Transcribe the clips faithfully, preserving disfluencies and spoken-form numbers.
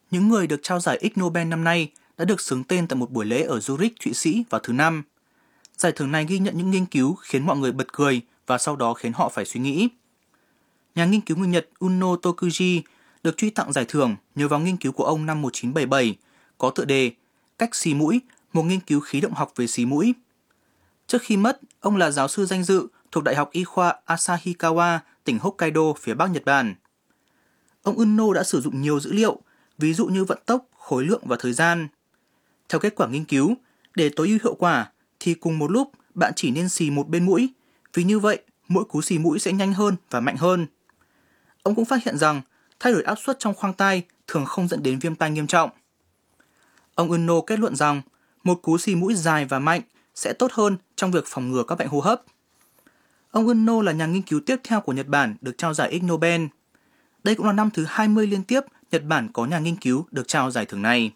những người được trao giải Ig Nobel năm nay đã được xướng tên tại một buổi lễ ở Zurich, Thụy Sĩ vào thứ Năm. Giải thưởng này ghi nhận những nghiên cứu khiến mọi người bật cười và sau đó khiến họ phải suy nghĩ. Nhà nghiên cứu người Nhật Uno Tokuji được truy tặng giải thưởng nhờ vào nghiên cứu của ông năm một nghìn chín trăm bảy mươi bảy có tựa đề Cách xì mũi, một nghiên cứu khí động học về xì mũi. Trước khi mất, ông là giáo sư danh dự thuộc Đại học Y khoa Asahikawa, tỉnh Hokkaido, phía Bắc Nhật Bản. Ông Uno đã sử dụng nhiều dữ liệu, ví dụ như vận tốc, khối lượng và thời gian. Theo kết quả nghiên cứu, để tối ưu hiệu quả thì cùng một lúc bạn chỉ nên xì một bên mũi, vì như vậy mỗi cú xì mũi sẽ nhanh hơn và mạnh hơn. Ông cũng phát hiện rằng thay đổi áp suất trong khoang tai thường không dẫn đến viêm tai nghiêm trọng. Ông Uno kết luận rằng một cú xì mũi dài và mạnh sẽ tốt hơn trong việc phòng ngừa các bệnh hô hấp. Ông Uno là nhà nghiên cứu tiếp theo của Nhật Bản được trao giải Ig Nobel. Đây cũng là năm thứ hai mươi liên tiếp Nhật Bản có nhà nghiên cứu được trao giải thưởng này.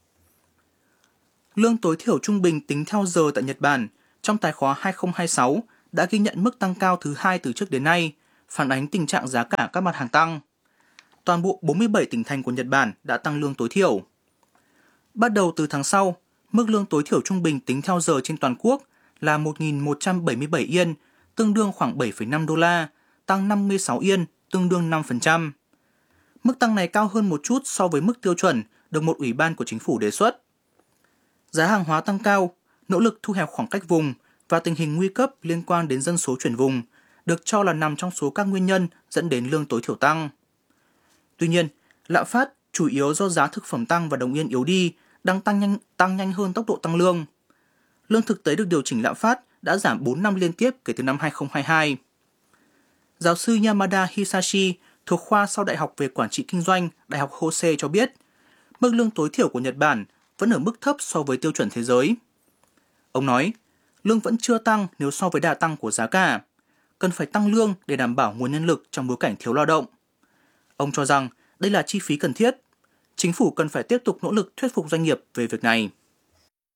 Lương tối thiểu trung bình tính theo giờ tại Nhật Bản trong tài khóa hai không hai sáu đã ghi nhận mức tăng cao thứ hai từ trước đến nay, phản ánh tình trạng giá cả các mặt hàng tăng. Toàn bộ bốn mươi bảy tỉnh thành của Nhật Bản đã tăng lương tối thiểu. Bắt đầu từ tháng sau, mức lương tối thiểu trung bình tính theo giờ trên toàn quốc là một nghìn một trăm bảy mươi bảy yên, tương đương khoảng bảy phẩy năm đô la, tăng năm mươi sáu yên, tương đương năm phần trăm. Mức tăng này cao hơn một chút so với mức tiêu chuẩn được một ủy ban của chính phủ đề xuất. Giá hàng hóa tăng cao, nỗ lực thu hẹp khoảng cách vùng và tình hình nguy cấp liên quan đến dân số chuyển vùng được cho là nằm trong số các nguyên nhân dẫn đến lương tối thiểu tăng. Tuy nhiên, lạm phát chủ yếu do giá thực phẩm tăng và đồng yên yếu đi đang tăng nhanh, tăng nhanh hơn tốc độ tăng lương. Lương thực tế được điều chỉnh lạm phát đã giảm bốn năm liên tiếp kể từ năm hai không hai hai. Giáo sư Yamada Hisashi thuộc khoa sau đại học về quản trị kinh doanh Đại học Hosei cho biết, mức lương tối thiểu của Nhật Bản vẫn ở mức thấp so với tiêu chuẩn thế giới. Ông nói, lương vẫn chưa tăng nếu so với đà tăng của giá cả. Cần phải tăng lương để đảm bảo nguồn nhân lực trong bối cảnh thiếu lao động. Ông cho rằng đây là chi phí cần thiết. Chính phủ cần phải tiếp tục nỗ lực thuyết phục doanh nghiệp về việc này.